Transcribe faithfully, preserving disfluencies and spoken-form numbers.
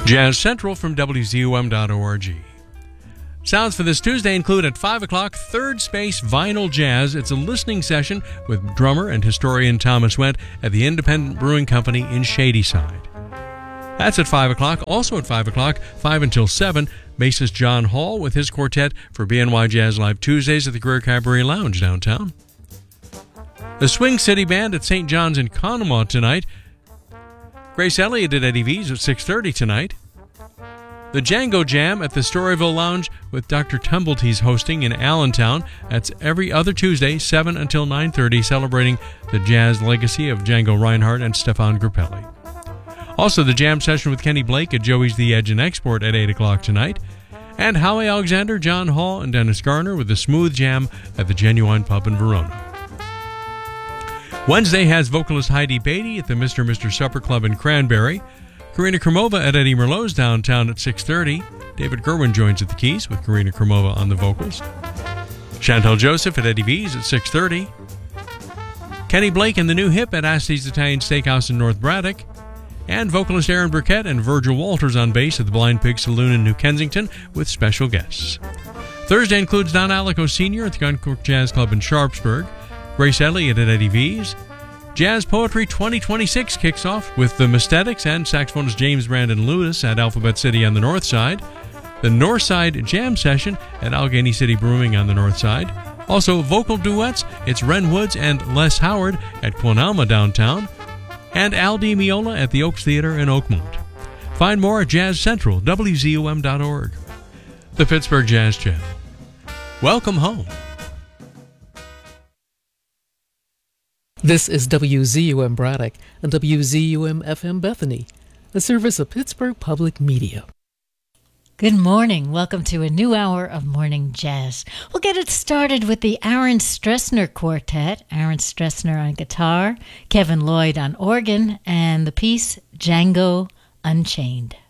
Jazz Central from W Z U M dot org. Sounds for this Tuesday include at five o'clock, Third Space Vinyl Jazz. It's a listening session with drummer and historian Thomas Wendt at the Independent Brewing Company in Shadyside. That's at five o'clock. Also at five o'clock, five until seven, bassist John Hall with his quartet for B N Y Jazz Live Tuesdays at the Greer Cabaret Lounge downtown. The Swing City Band at Saint John's in Conemaugh tonight. Grace Elliott at Eddie V's at six thirty tonight. The Django Jam at the Storyville Lounge with Doctor Tumbletees hosting in Allentown. That's every other Tuesday, seven until nine thirty, celebrating the jazz legacy of Django Reinhardt and Stefan Grappelli. Also, the jam session with Kenny Blake at Joey's The Edge and Export at eight o'clock tonight. And Howie Alexander, John Hall, and Dennis Garner with the Smooth Jam at the Genuine Pub in Verona. Wednesday has vocalist Heidi Beatty at the Mister Mister Supper Club in Cranberry. Karina Kromova at Eddie Merlot's downtown at six thirty. David Gerwin joins at the keys with Karina Kromova on the vocals. Chantal Joseph at Eddie V's at six thirty. Kenny Blake and the New Hip at Asti's Italian Steakhouse in North Braddock. And vocalist Aaron Burkett and Virgil Walters on bass at the Blind Pig Saloon in New Kensington with special guests. Thursday includes Don Alico Senior at the Guncourt Jazz Club in Sharpsburg. Grace Elliott at Eddie V's. Jazz Poetry twenty twenty-six kicks off with the Mestetics and saxophonist James Brandon Lewis at Alphabet City on the north side. The North Side Jam Session at Allegheny City Brewing on the north side. Also, vocal duets, it's Ren Woods and Les Howard at Quanalma downtown. And Al Di Meola at the Oaks Theater in Oakmont. Find more at Jazz Central, W Z U M dot org. The Pittsburgh Jazz Channel. Welcome home. This is W Z U M Braddock and W Z U M F M Bethany, a service of Pittsburgh Public Media. Good morning. Welcome to a new hour of Morning Jazz. We'll get it started with the Aaron Stressner Quartet. Aaron Stressner on guitar, Kevin Lloyd on organ, and the piece Django Unchained.